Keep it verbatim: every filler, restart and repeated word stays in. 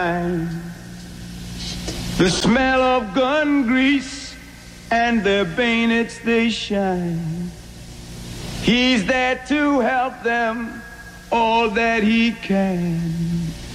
The smell of gun grease and their bayonets they shine. He's there to help them all that he can.